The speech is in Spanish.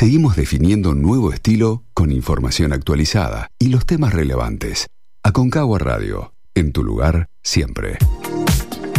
Seguimos definiendo un nuevo estilo con información actualizada y los temas relevantes. Aconcagua Radio, en tu lugar, siempre.